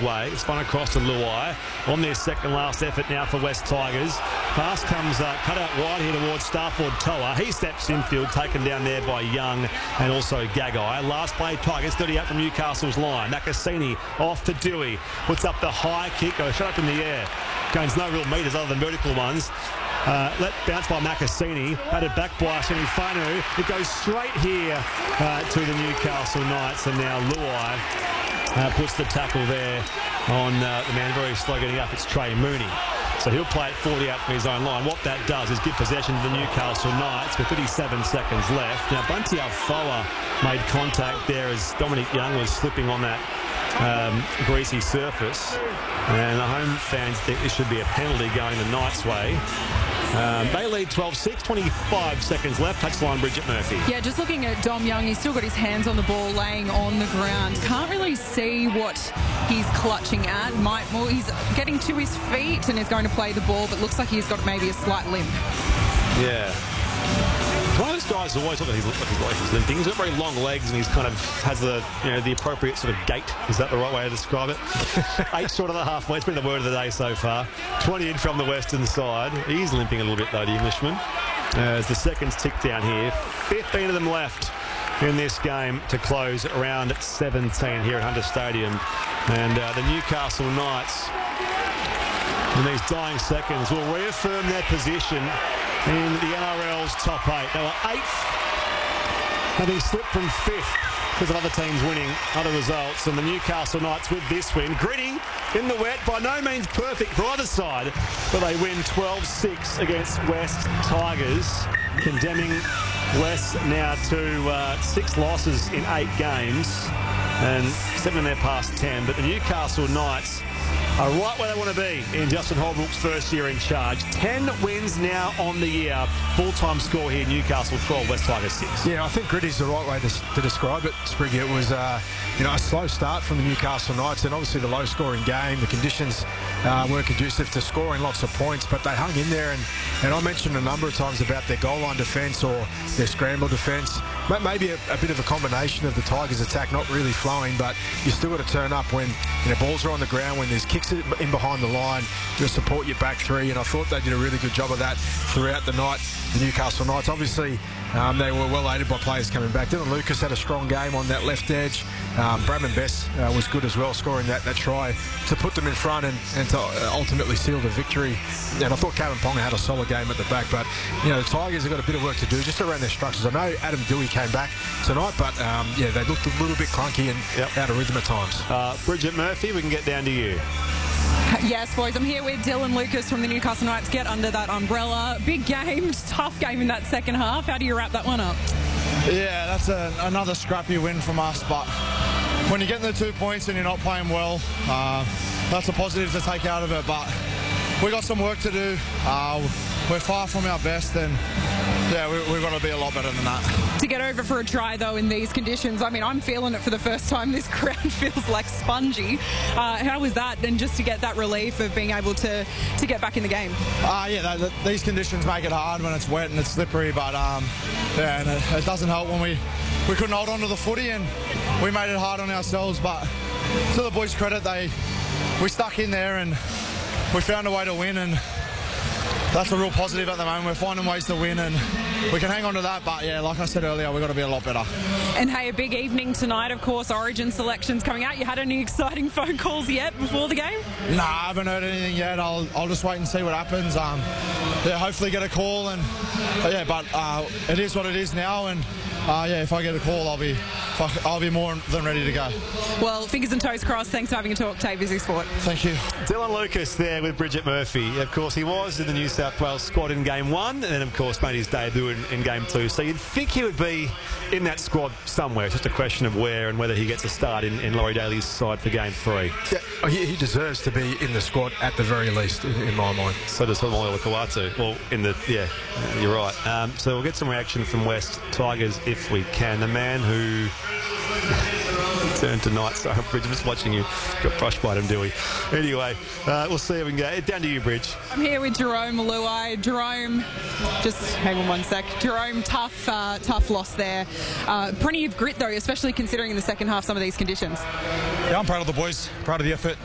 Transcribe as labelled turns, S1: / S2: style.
S1: way. It's spun across to Luai on their second last effort now for West Tigers. Pass comes cut out wide here towards Starford Toa. He steps infield, taken down there by Young and also Gagai. Last play, Tigers 38 from Newcastle's line. Nakasini off to Dewey. Puts up the high kick, goes shut up in the air. Gains no real metres other than vertical ones. Let bounce by Nakasini, batted back by Sinifanu. It goes straight here to the Newcastle Knights, and now Luai puts the tackle there on the man very slow getting up. It's Trey Mooney. So he'll play it 40 out from his own line. What that does is give possession to the Newcastle Knights with 37 seconds left. Now, Bunty Alfoa made contact there as Dominic Young was slipping on that greasy surface. And the home fans think this should be a penalty going the Knights' way. They lead 12-6, 25 seconds left. Touchline, Bridget Murphy.
S2: Yeah, just looking at Dom Young, he's still got his hands on the ball laying on the ground. Can't really see what he's clutching at. Well, he's getting to his feet and is going to play the ball, but looks like he's got maybe a slight limp.
S1: Yeah. One of those guys always looks like he's limping. He's got very long legs and he's kind of has the appropriate sort of gait. Is that the right way to describe it? 8 short of the halfway. It's been the word of the day so far. 20 in from the western side. He's limping a little bit though, the Englishman. As the seconds tick down here. 15 of them left in this game to close round 17 here at Hunter Stadium. And the Newcastle Knights, in these dying seconds, will reaffirm their position in the NRL's top 8. They were 8th, having slipped from 5th because of other teams winning other results. And the Newcastle Knights with this win, gritty in the wet, by no means perfect for either side, but they win 12-6 against West Tigers, condemning West now to 6 losses in 8 games and 7 in their past 10. But the Newcastle Knights are right where they want to be in Justin Holbrook's first year in charge. 10 wins now on the year. Full-time score here, Newcastle 12, West Tigers 6.
S3: Yeah, I think gritty's the right way to describe it, Spriggy. It was a slow start from the Newcastle Knights, and obviously the low-scoring game. The conditions weren't conducive to scoring lots of points, but they hung in there. And I mentioned a number of times about their goal line defence or their scramble defence. Maybe a bit of a combination of the Tigers' attack not really flowing, but you still got to turn up when balls are on the ground, when there's kicks in behind the line to support your back three. And I thought they did a really good job of that throughout the night. The Newcastle Knights, obviously, they were well aided by players coming back. Dylan Lucas had a strong game on that left edge. Bradman Best was good as well, scoring that try to put them in front and to ultimately seal the victory. And I thought Kevin Ponga had a solid game at the back. But, the Tigers have got a bit of work to do just around their structures. I know Adam Dewey came back tonight, but, they looked a little bit clunky and out of rhythm at times.
S1: Bridget Murphy, we can get down to you.
S2: Yes, boys, I'm here with Dylan Lucas from the Newcastle Knights. Get under that umbrella. Big game, tough game in that second half. How do you wrap that one up?
S4: Yeah, that's another scrappy win from us, but when you're getting the 2 points and you're not playing well, that's a positive to take out of it, but we got some work to do. We're far from our best, and we've got to be a lot better than that.
S2: To get over for a try, though, in these conditions, I mean, I'm feeling it for the first time. This ground feels like spongy. How was that? And just to get that relief of being able to get back in the game?
S4: These conditions make it hard when it's wet and it's slippery, but and it doesn't help when we couldn't hold on to the footy and we made it hard on ourselves. But to the boys' credit, we stuck in there and we found a way to win, and that's a real positive at the moment. We're finding ways to win and we can hang on to that, but like I said earlier, we've got to be a lot better.
S2: And hey, a big evening tonight, of course. Origin selections coming out. You had any exciting phone calls yet before the game?
S4: Nah, I haven't heard anything yet. I'll just wait and see what happens. Hopefully get a call, and but it is what it is now, and if I get a call, I'll be more than ready to go.
S2: Well, fingers and toes crossed. Thanks for having a talk, Visy Sport.
S4: Thank you.
S1: Dylan Lucas there with Bridget Murphy. Of course, he was in the New South Wales squad in Game 1 and then, of course, made his debut in Game 2. So you'd think he would be in that squad somewhere. It's just a question of where and whether he gets a start in Laurie Daly's side for Game 3.
S3: Yeah, he deserves to be in the squad at the very least, in my mind.
S1: So does Homolele Kawatu. Well, you're right. So we'll get some reaction from West Tigers if we can. The man who turned tonight. Sorry, Bridge, I'm just watching you. Got brushed by him, Dewey. Anyway, we'll see how we can go. Down to you, Bridge.
S2: I'm here with Jerome Luai. Jerome, just hang on one sec. Jerome, tough loss there. Plenty of grit, though, especially considering in the second half some of these conditions.
S5: Yeah, I'm proud of the boys, proud of the effort.